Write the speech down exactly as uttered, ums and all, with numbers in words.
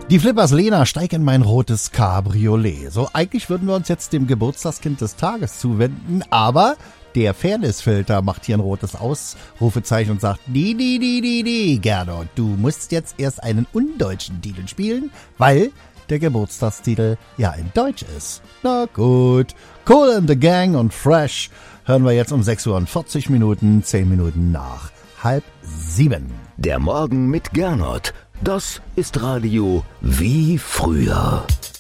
Die Flippers Lena, steig in mein rotes Cabriolet. So, eigentlich würden wir uns jetzt dem Geburtstagskind des Tages zuwenden, aber der Fairnessfilter macht hier ein rotes Ausrufezeichen und sagt, nee, nee, nee, nee, nee, Gernot, du musst jetzt erst einen undeutschen Titel spielen, weil der Geburtstagstitel ja in Deutsch ist. Na gut, Kool and the Gang und Fresh hören wir jetzt um sechs Uhr und vierzig Minuten, zehn Minuten nach halb sieben. Der Morgen mit Gernot. Das ist Radio wie früher.